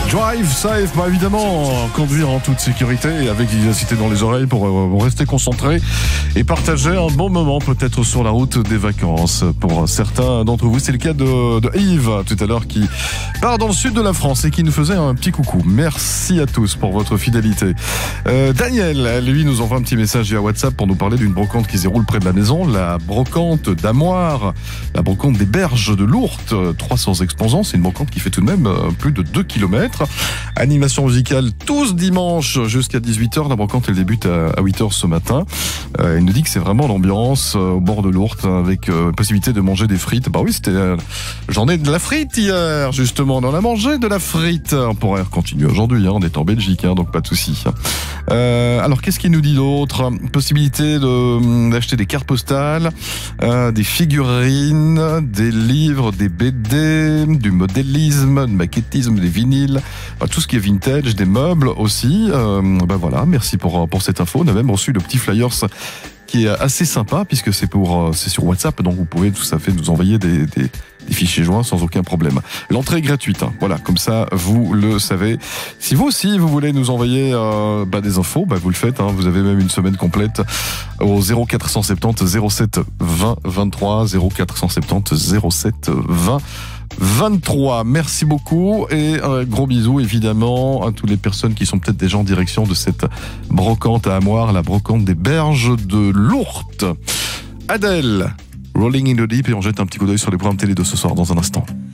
Drive safe, évidemment, conduire en toute sécurité et avec vivacité dans les oreilles pour rester concentré et partager un bon moment peut-être sur la route des vacances. Pour certains d'entre vous, c'est le cas de Yves tout à l'heure qui part dans le sud de la France et qui nous faisait un petit coucou. Merci à tous pour votre fidélité. Daniel, lui, nous envoie un petit message via WhatsApp pour nous parler d'une brocante qui se déroule près de la maison, la brocante d'Amoire, la brocante des Berges de Lourdes, 300 exposants. C'est une brocante qui fait tout de même plus de 2 km. Animation musicale tous dimanches jusqu'à 18h. La brocante, elle débute à 8h ce matin. Il nous dit que c'est vraiment l'ambiance au bord de Lourdes avec possibilité de manger des frites. Bah oui, c'était la journée de la frite hier, justement. On a mangé de la frite. On pourrait continuer aujourd'hui, on est en Belgique, donc pas de souci. Alors, qu'est-ce qu'il nous dit d'autre? Possibilité d'acheter des cartes postales, des figurines, des livres, des BD, du modélisme, du maquettisme, des vinyles, tout ce qui est vintage, des meubles aussi. Voilà, merci pour cette info. On a même reçu le petit flyers qui est assez sympa puisque c'est sur WhatsApp, donc vous pouvez tout à fait nous envoyer des fichiers joints sans aucun problème. L'entrée est gratuite, voilà, comme ça vous le savez. Si vous aussi vous voulez nous envoyer des infos, vous le faites, vous avez même une semaine complète au 0470 07 20 23 0470 07 20 23. Merci beaucoup et un gros bisou évidemment à toutes les personnes qui sont peut-être déjà en direction de cette brocante à Amoire, la brocante des Berges de Lourdes. Adèle, Rolling in the Deep, et on jette un petit coup d'œil sur les programmes télé de ce soir dans un instant.